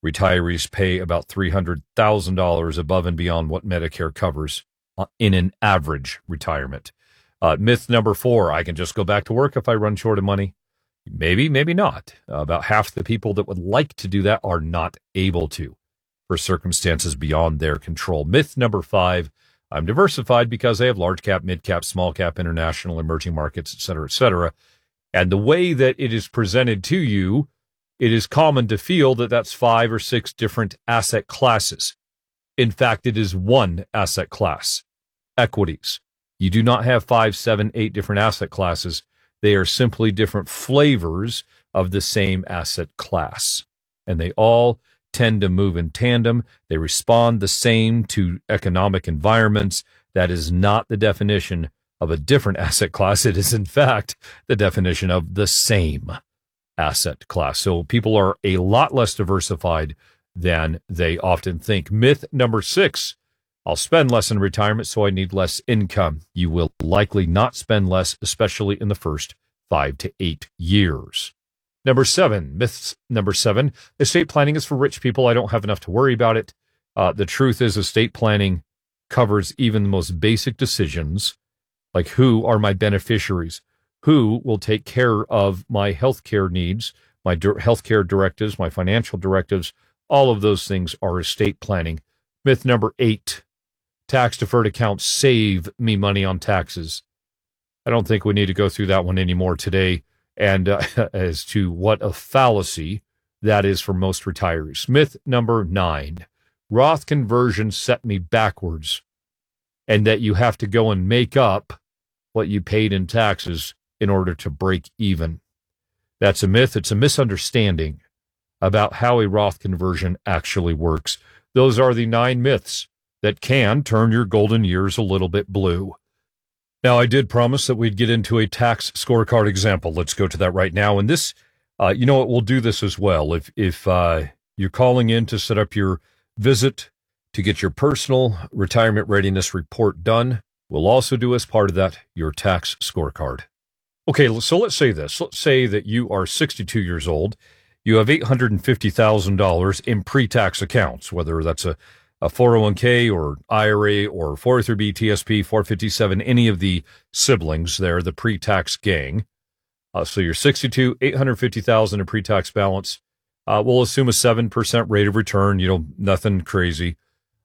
Retirees pay about $300,000 above and beyond what Medicare covers in an average retirement. Myth number 4, I can just go back to work if I run short of money. Maybe, maybe not. About half the people that would like to do that are not able to for circumstances beyond their control. Myth number 5, I'm diversified because I have large cap, mid cap, small cap, international, emerging markets, et cetera, et cetera. And the way that it is presented to you, it is common to feel that that's 5 or 6 different asset classes. In fact, it is one asset class, equities. You do not have 5, 7, 8 different asset classes. They are simply different flavors of the same asset class. And they all tend to move in tandem. They respond the same to economic environments. That is not the definition of a different asset class. It is, in fact, the definition of the same asset class. So people are a lot less diversified than they often think. Myth number 6, I'll spend less in retirement, so I need less income. You will likely not spend less, especially in the first 5 to 8 years. Myth number 7, estate planning is for rich people. I don't have enough to worry about it. The truth is, estate planning covers even the most basic decisions, like who are my beneficiaries, who will take care of my healthcare needs, my healthcare directives, my financial directives. All of those things are estate planning. Myth number 8, tax-deferred accounts save me money on taxes. I don't think we need to go through that one anymore today, and as to what a fallacy that is for most retirees. Myth number 9, Roth conversions set me backwards, and that you have to go and make up what you paid in taxes in order to break even. That's a myth. It's a misunderstanding about how a Roth conversion actually works. Those are the 9 myths that can turn your golden years a little bit blue. Now, I did promise that we'd get into a tax scorecard example. Let's go to that right now. And this, you know what, we'll do this as well. If you're calling in to set up your visit to get your personal retirement readiness report done, we'll also do as part of that your tax scorecard. Okay, so let's say this. Let's say that you are 62 years old. You have $850,000 in pre-tax accounts, whether that's a 401k or IRA or 403b, TSP, 457, any of the siblings there, the pre-tax gang. So you're 62, 850,000 in pre-tax balance. We'll assume a 7% rate of return, nothing crazy.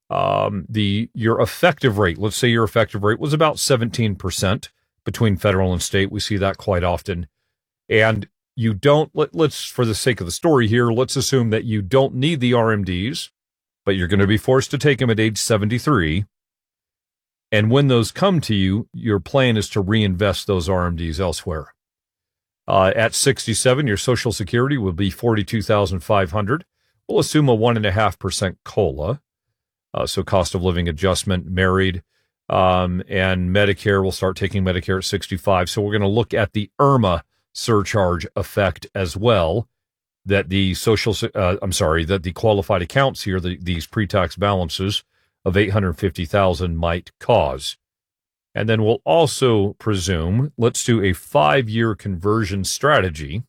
Your effective rate, let's say your effective rate was about 17% between federal and state. We see that quite often. And you don't, let's, for the sake of the story here, let's assume that you don't need the RMDs, but you're going to be forced to take them at age 73. And when those come to you, your plan is to reinvest those RMDs elsewhere. At 67, your Social Security will be $42,500. We'll assume a 1.5% COLA. So cost of living adjustment, married, and Medicare. We'll start taking Medicare at 65. So we're going to look at the IRMAA surcharge effect as well, that the that the qualified accounts here, these pre-tax balances of $850,000 might cause. And then we'll also presume, let's do a 5-year conversion strategy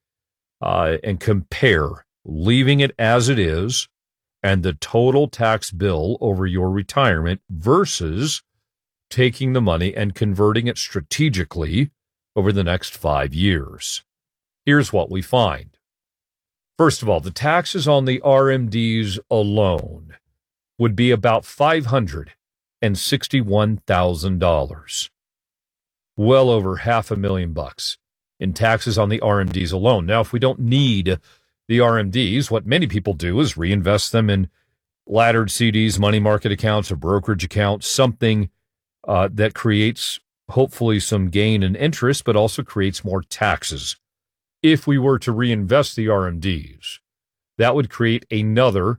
and compare leaving it as it is and the total tax bill over your retirement versus taking the money and converting it strategically over the next 5 years. Here's what we find. First of all, the taxes on the RMDs alone would be about $561,000. Well over $500,000 in taxes on the RMDs alone. Now, if we don't need the RMDs, what many people do is reinvest them in laddered CDs, money market accounts, or brokerage accounts, something that creates hopefully some gain in interest, but also creates more taxes. If we were to reinvest the RMDs, that would create another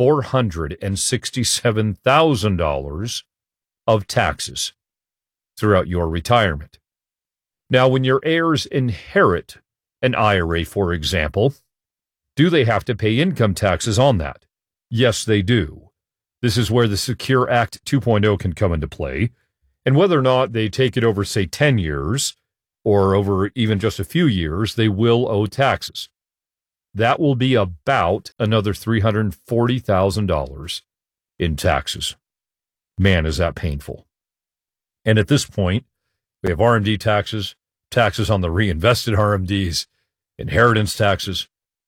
$467,000 of taxes throughout your retirement. Now, when your heirs inherit an IRA, for example, do they have to pay income taxes on that? Yes, they do. This is where the Secure Act 2.0 can come into play. And whether or not they take it over, say, 10 years or over even just a few years, they will owe taxes. that will be about another $340,000 in taxes. Man, is that painful. And at this point, we have RMD taxes, taxes on the reinvested RMDs, inheritance taxes.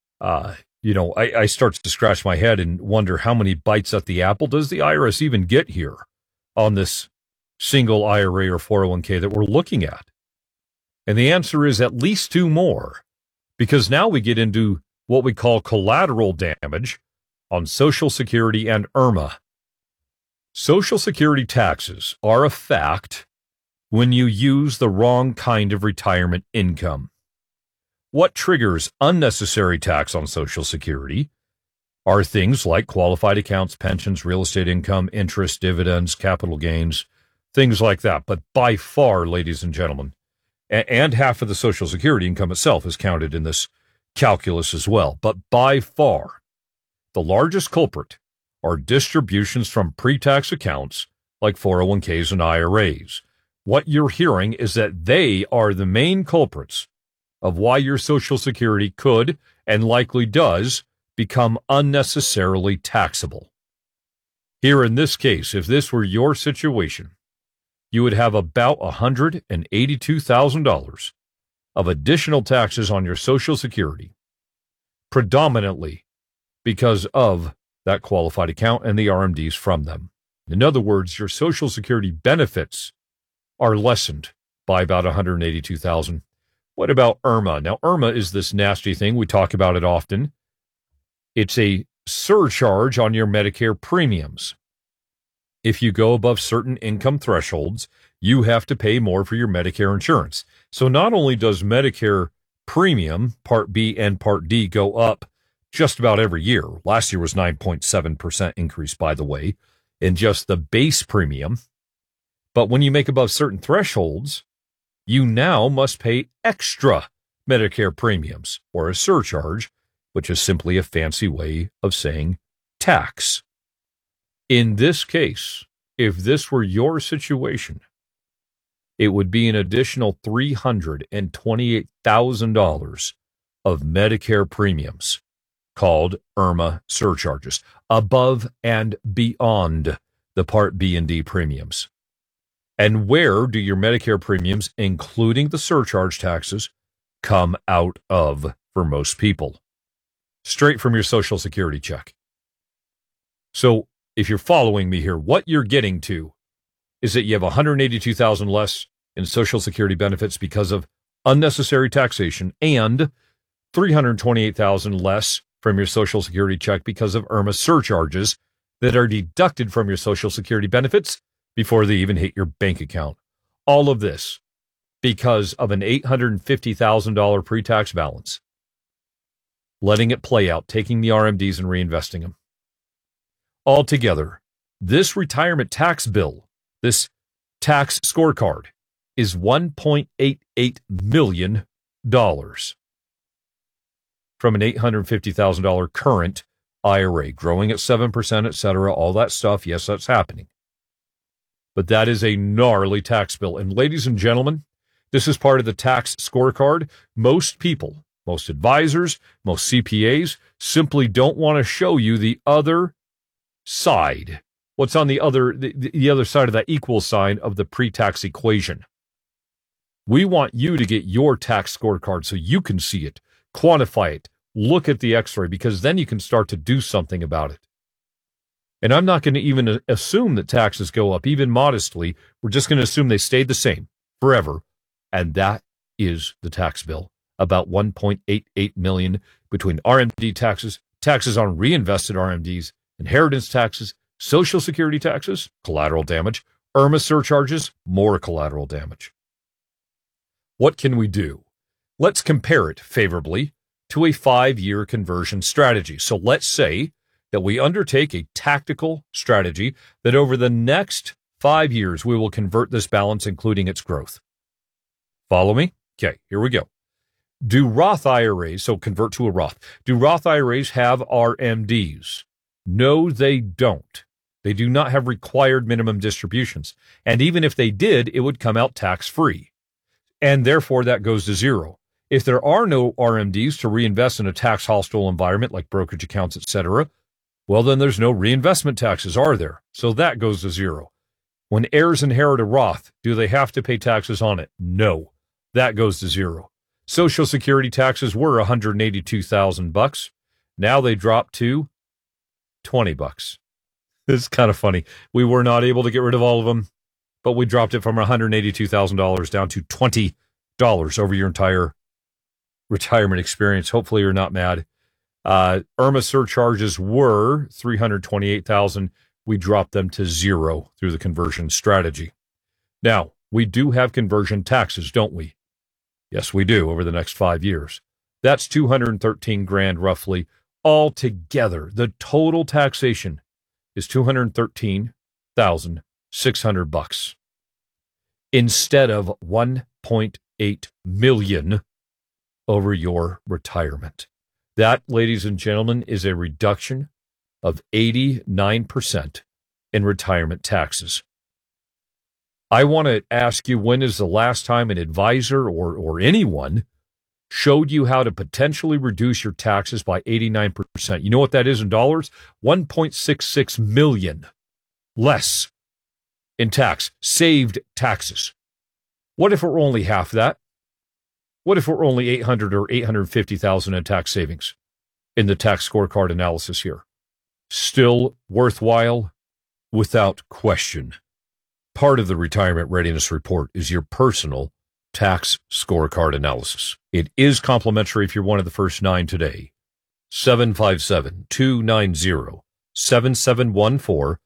I start to scratch my head and wonder how many bites at the apple does the IRS even get here on this single IRA or 401k that we're looking at? And the answer is at least two more, because now we get into what we call collateral damage on Social Security and IRMAA. Social Security taxes are a fact when you use the wrong kind of retirement income. What triggers unnecessary tax on Social Security are things like qualified accounts, pensions, real estate income, interest, dividends, capital gains, things like that. But by far, ladies and gentlemen, and half of the Social Security income itself is counted in this calculus as well. But by far, the largest culprit are distributions from pre-tax accounts like 401ks and IRAs. What you're hearing is that they are the main culprits of why your Social Security could and likely does become unnecessarily taxable. Here in this case, if this were your situation, you would have about $182,000 of additional taxes on your Social Security, predominantly because of that qualified account and the RMDs from them. In other words, your Social Security benefits are lessened by about $182,000. What about IRMAA? Now, IRMAA is this nasty thing. We talk about it often. It's a surcharge on your Medicare premiums. If you go above certain income thresholds, you have to pay more for your Medicare insurance. So not only does Medicare premium, Part B and Part D, go up just about every year. Last year was 9.7% increase, by the way, in just the base premium. But when you make above certain thresholds, you now must pay extra Medicare premiums, or a surcharge, which is simply a fancy way of saying tax. In this case, if this were your situation, it would be an additional $328,000 of Medicare premiums called IRMAA surcharges, above and beyond the Part B and D premiums. And where do your Medicare premiums, including the surcharge taxes, come out of for most people? Straight from your Social Security check. So if you're following me here, what you're getting to is that you have $182,000 less in Social Security benefits because of unnecessary taxation, and $328,000 less from your Social Security check because of IRMAA surcharges that are deducted from your Social Security benefits before they even hit your bank account. All of this because of an $850,000 pre-tax balance. Letting it play out, taking the RMDs and reinvesting them. Altogether, this retirement tax bill, this tax scorecard, is $1.88 million from an $850,000 current IRA, growing at 7%, etc., all that stuff. Yes, that's happening. But that is a gnarly tax bill. And ladies and gentlemen, this is part of the tax scorecard. Most people, most advisors, most CPAs simply don't want to show you the other side. What's on the other side of that equal sign of the pre-tax equation? We want you to get your tax scorecard so you can see it, quantify it, look at the x-ray, because then you can start to do something about it. And I'm not going to even assume that taxes go up, even modestly. We're just going to assume they stayed the same forever. And that is the tax bill, about $1.88 million between RMD taxes, taxes on reinvested RMDs, inheritance taxes, Social Security taxes, collateral damage, IRMAA surcharges, more collateral damage. What can we do? Let's compare it favorably to a 5-year conversion strategy. So let's say that we undertake a tactical strategy that over the next 5 years, we will convert this balance, including its growth. Follow me? Okay, here we go. Do Roth IRAs, so convert to a Roth, do Roth IRAs have RMDs? No, they don't. They do not have required minimum distributions. And even if they did, it would come out tax-free. And therefore, that goes to zero. If there are no RMDs to reinvest in a tax hostile environment like brokerage accounts, etc., well, then there's no reinvestment taxes, are there? So that goes to zero. When heirs inherit a Roth, do they have to pay taxes on it? No. That goes to zero. Social Security taxes were $182,000. Now they dropped to $20. This is kind of funny. We were not able to get rid of all of them, but we dropped it from $182,000 down to $20 over your entire retirement experience. Hopefully you're not mad. IRMA surcharges were $328,000. We dropped them to zero through the conversion strategy. Now, we do have conversion taxes, don't we? Yes, we do, over the next 5 years. That's $213,000 roughly. Altogether, the total taxation is $213,600 instead of $1.8 million over your retirement. That, ladies and gentlemen, is a reduction of 89% in retirement taxes. I want to ask you, when is the last time an advisor or anyone showed you how to potentially reduce your taxes by 89%? You know what that is in dollars? $1.66 million less in saved taxes. What if it were only half that? What if it were only $800,000 or $850,000 in tax savings in the tax scorecard analysis here? Still worthwhile, without question. Part of the Retirement Readiness Report is your personal tax scorecard analysis. It is complimentary if you're one of the first 9 today. 757-290-7714,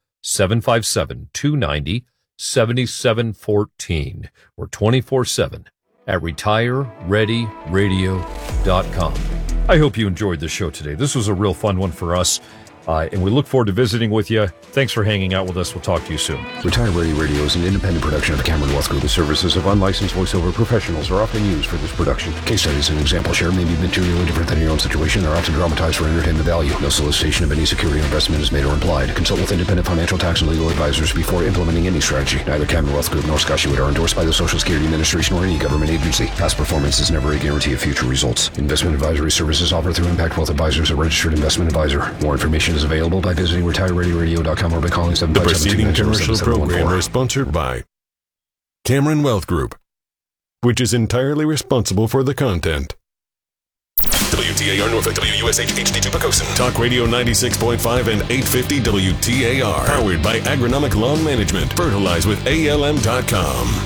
757-290-7714, or 24/7 at retirereadyradio.com. I hope you enjoyed this show today. This was a real fun one for us. And we look forward to visiting with you. Thanks for hanging out with us. We'll talk to you soon. Retire Ready Radio is an independent production of the Cameron Wealth Group. The services of unlicensed voiceover professionals are often used for this production. Case studies and example share may be materially different than your own situation. They're often dramatized for entertainment value. No solicitation of any security or investment is made or implied. Consult with independent financial, tax, and legal advisors before implementing any strategy. Neither Cameron Wealth Group nor Scott Hewitt are endorsed by the Social Security Administration or any government agency. Past performance is never a guarantee of future results. Investment advisory services offered through Impact Wealth Advisors, a registered investment advisor. More information is available by visiting retirereadyradio.com or by calling 757-290-7714. The preceding commercial program is sponsored by Cameron Wealth Group, which is entirely responsible for the content. WTAR Norfolk, WUSH HD2 Pocosin. Talk Radio 96.5 and 850 WTAR. Powered by Agronomic Lawn Management. Fertilize with ALM.com.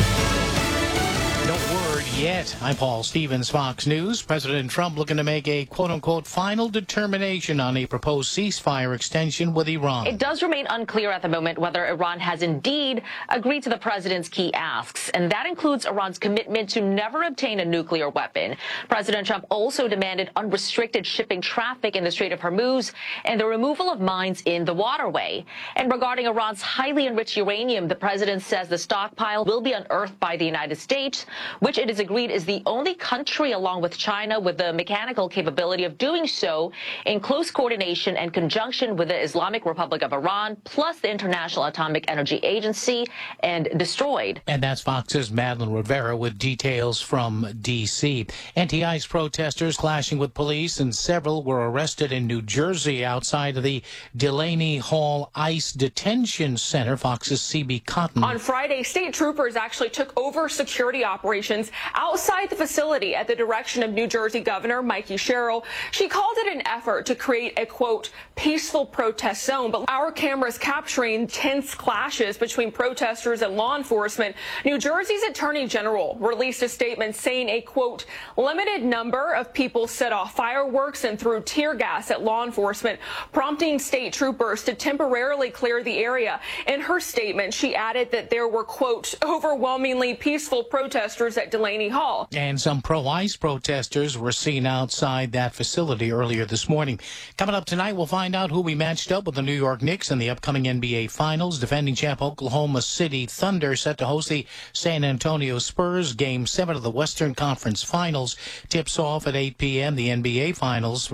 Yet. I'm Paul Stevens, Fox News. President Trump looking to make a quote-unquote final determination on a proposed ceasefire extension with Iran. It does remain unclear at the moment whether Iran has indeed agreed to the president's key asks, and that includes Iran's commitment to never obtain a nuclear weapon. President Trump also demanded unrestricted shipping traffic in the Strait of Hormuz and the removal of mines in the waterway. And regarding Iran's highly enriched uranium, the president says the stockpile will be unearthed by the United States, which it is agreed is the only country, along with China, with the mechanical capability of doing so in close coordination and conjunction with the Islamic Republic of Iran, plus the International Atomic Energy Agency, and destroyed. And that's Fox's Madeline Rivera with details from D.C. Anti-ICE protesters clashing with police, and several were arrested in New Jersey outside of the Delaney Hall ICE Detention Center. Fox's C.B. Cotton. On Friday, state troopers actually took over security operations outside the facility at the direction of New Jersey Governor Mikey Sherrill. She called it an effort to create a, quote, peaceful protest zone. But our cameras capturing tense clashes between protesters and law enforcement. New Jersey's Attorney General released a statement saying a, quote, limited number of people set off fireworks and threw tear gas at law enforcement, prompting state troopers to temporarily clear the area. In her statement, she added that there were, quote, overwhelmingly peaceful protesters at Delaney Hall. And some pro-ICE protesters were seen outside that facility earlier this morning. Coming up tonight, we'll find out who we matched up with the New York Knicks in the upcoming NBA Finals. Defending champ Oklahoma City Thunder set to host the San Antonio Spurs. Game 7 of the Western Conference Finals tips off at 8 p.m. The NBA Finals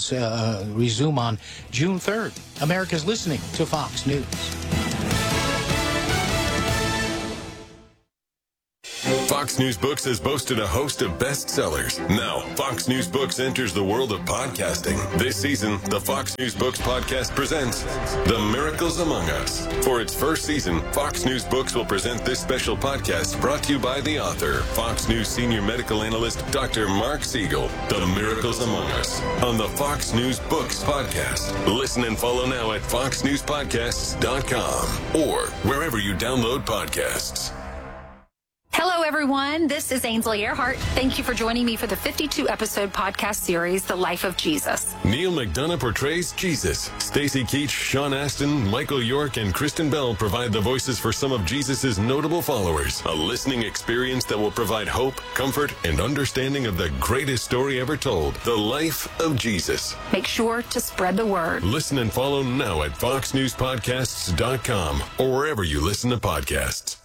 resume on June 3rd. America's listening to Fox News. Fox Fox News Books has boasted a host of bestsellers. Now, Fox News Books enters the world of podcasting. This season, the Fox News Books podcast presents The Miracles Among Us. For its first season, Fox News Books will present this special podcast brought to you by the author, Fox News senior medical analyst, Dr. Mark Siegel. The Miracles Among Us on the Fox News Books podcast. Listen and follow now at foxnewspodcasts.com or wherever you download podcasts. Hello, everyone. This is Ainsley Earhart. Thank you for joining me for the 52-episode podcast series, The Life of Jesus. Neil McDonough portrays Jesus. Stacey Keach, Sean Astin, Michael York, and Kristen Bell provide the voices for some of Jesus' notable followers. A listening experience that will provide hope, comfort, and understanding of the greatest story ever told, the life of Jesus. Make sure to spread the word. Listen and follow now at foxnewspodcasts.com or wherever you listen to podcasts.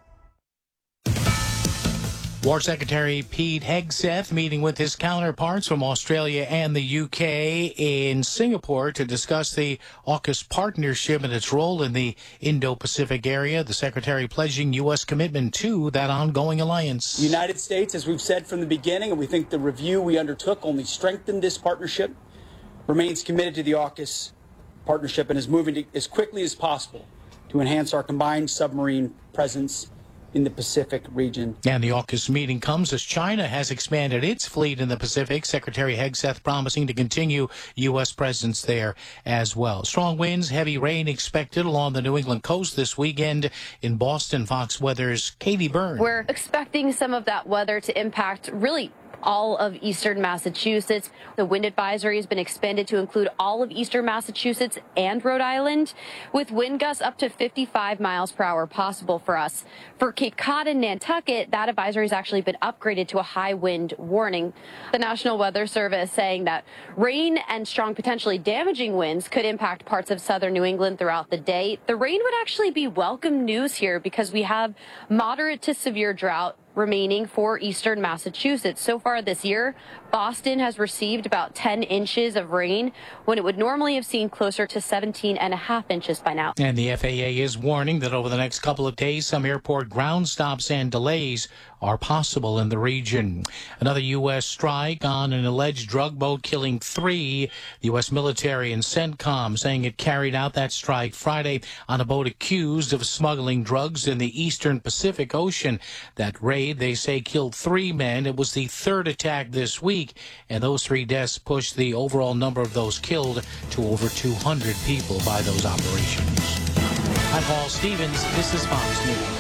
War Secretary Pete Hegseth meeting with his counterparts from Australia and the UK in Singapore to discuss the AUKUS partnership and its role in the Indo-Pacific area. The Secretary pledging U.S. commitment to that ongoing alliance. The United States, as we've said from the beginning, and we think the review we undertook only strengthened this partnership, remains committed to the AUKUS partnership and is moving as quickly as possible to enhance our combined submarine presence in the Pacific region. And the AUKUS meeting comes as China has expanded its fleet in the Pacific. Secretary Hegseth promising to continue U.S. presence there as well. Strong winds, heavy rain expected along the New England coast this weekend. In Boston, Fox Weather's Katie Byrne. We're expecting some of that weather to impact really all of eastern Massachusetts. The wind advisory has been expanded to include all of eastern Massachusetts and Rhode Island, with wind gusts up to 55 miles per hour possible for us. For Cape Cod and Nantucket, that advisory has actually been upgraded to a high wind warning. The National Weather Service saying that rain and strong, potentially damaging winds could impact parts of southern New England throughout the day. The rain would actually be welcome news here because we have moderate to severe drought remaining for eastern Massachusetts. So far this year, Boston has received about 10 inches of rain when it would normally have seen closer to 17.5 inches by now. And the FAA is warning that over the next couple of days, some airport ground stops and delays are possible in the region. Another U.S. strike on an alleged drug boat killing 3. The U.S. military and CENTCOM saying it carried out that strike Friday on a boat accused of smuggling drugs in the eastern Pacific Ocean. That raid, they say, killed 3 men. It was the 3rd attack this week, and those 3 deaths pushed the overall number of those killed to over 200 people by those operations. I'm Paul Stevens. This is Fox News.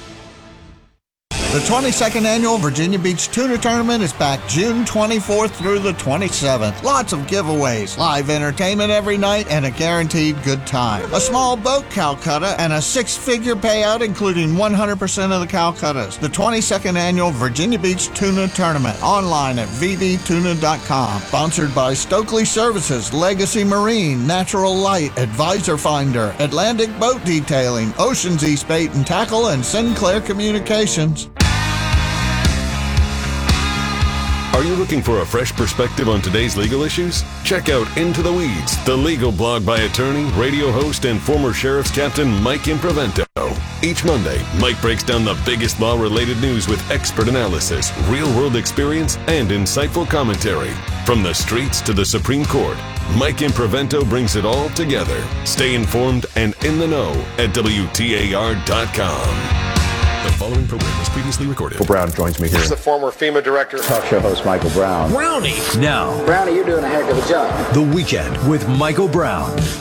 The 22nd Annual Virginia Beach Tuna Tournament is back June 24th through the 27th. Lots of giveaways, live entertainment every night, and a guaranteed good time. A small boat Calcutta and a 6-figure payout including 100% of the Calcuttas. The 22nd Annual Virginia Beach Tuna Tournament, online at vbtuna.com. Sponsored by Stokely Services, Legacy Marine, Natural Light, Advisor Finder, Atlantic Boat Detailing, Oceans East Bait and Tackle, and Sinclair Communications. Are you looking for a fresh perspective on today's legal issues? Check out Into the Weeds, the legal blog by attorney, radio host, and former Sheriff's Captain Mike Improvento. Each Monday, Mike breaks down the biggest law-related news with expert analysis, real-world experience, and insightful commentary. From the streets to the Supreme Court, Mike Improvento brings it all together. Stay informed and in the know at WTAR.com. The following program was previously recorded. Michael Brown joins me here. This is the former FEMA director. Talk show host Michael Brown. Brownie. Now. Brownie, you're doing a heck of a job. The Weekend with Michael Brown.